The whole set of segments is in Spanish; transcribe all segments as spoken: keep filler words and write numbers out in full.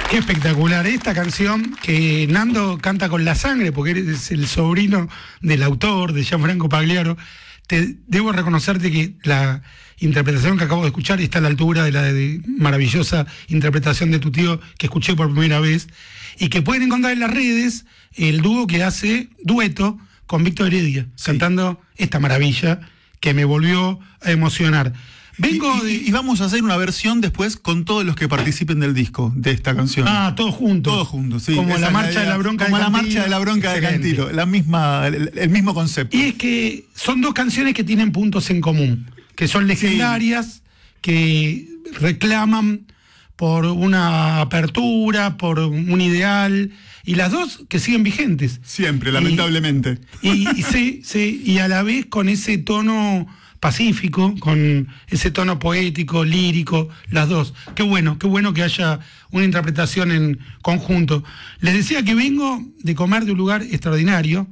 Qué espectacular esta canción que Nando canta con la sangre porque eres el sobrino del autor, de Gianfranco Pagliaro. Te debo reconocerte que la interpretación que acabo de escuchar está a la altura de la de maravillosa interpretación de tu tío que escuché por primera vez y que pueden encontrar en las redes el dúo que hace dueto con Víctor Heredia, sí, cantando esta maravilla que me volvió a emocionar. Vengo y, de... y, y vamos a hacer una versión después con todos los que participen del disco, de esta canción. Ah, todos juntos. Todos juntos, sí. Como Esa la es marcha la de la bronca Como de la Cantilo. marcha de la bronca Excelente. de Cantilo. La misma, el, el mismo concepto. Y es que son dos canciones que tienen puntos en común, que son legendarias, sí, que reclaman por una apertura, por un ideal, y las dos que siguen vigentes. Siempre, lamentablemente. Y, y, y sí, sí, y a la vez con ese tono pacífico, con ese tono poético, lírico, las dos. Qué bueno, qué bueno que haya una interpretación en conjunto. Les decía que vengo de comer de un lugar extraordinario,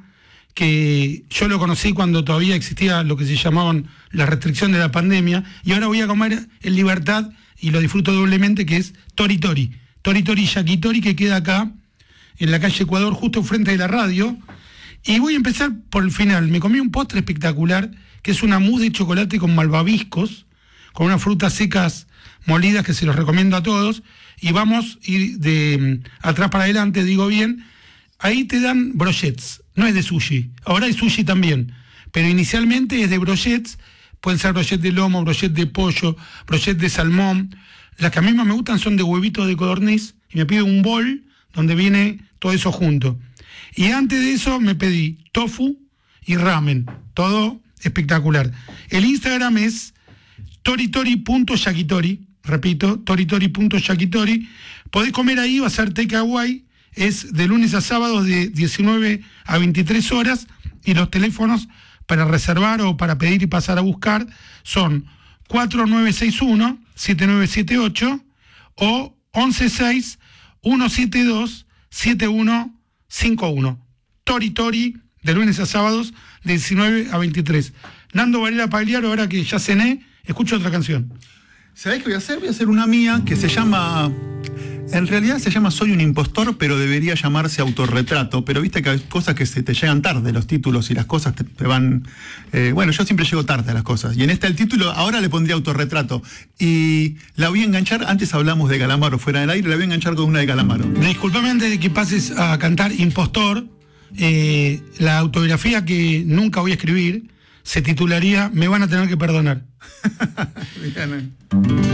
que yo lo conocí cuando todavía existía lo que se llamaban las restricciones de la pandemia, y ahora voy a comer en libertad y lo disfruto doblemente, que es Tori Tori. Tori Tori Yakitori, que queda acá, en la calle Ecuador, justo frente de la radio. Y voy a empezar por el final. Me comí un postre espectacular, que es una mousse de chocolate con malvaviscos, con unas frutas secas molidas que se los recomiendo a todos. Y vamos a ir de atrás para adelante, digo bien. Ahí te dan brochets, no es de sushi. Ahora hay sushi también, pero inicialmente es de brochets. Pueden ser brochets de lomo, brochets de pollo, brochets de salmón. Las que a mí más me gustan son de huevitos de codorniz. Y me pido un bol donde viene todo eso junto. Y antes de eso me pedí tofu y ramen. Todo espectacular. El Instagram es toritori punto yakitori. Repito, toritori punto yakitori. Podés comer ahí, va a ser takeaway. Es de lunes a sábado de diecinueve a veintitrés horas. Y los teléfonos para reservar o para pedir y pasar a buscar son cuatro nueve seis uno, siete nueve siete ocho o once seis, uno siete dos, siete uno cinco uno. Tori Tori, de lunes a sábados, de diecinueve a veintitrés. Nando Varela Pagliaro, ahora que ya cené, escucho otra canción. ¿Sabés qué voy a hacer? Voy a hacer una mía que se llama... En realidad se llama Soy un impostor, pero debería llamarse Autorretrato. Pero viste que hay cosas que se te llegan tarde, los títulos y las cosas te, te van... Eh, bueno, yo siempre llego tarde a las cosas. Y en este el título, ahora le pondría Autorretrato. Y la voy a enganchar, antes hablamos de Calamaro fuera del aire, la voy a enganchar con una de Calamaro. Disculpame antes de que pases a cantar Impostor, eh, la autobiografía que nunca voy a escribir se titularía Me van a tener que perdonar. Bien, eh.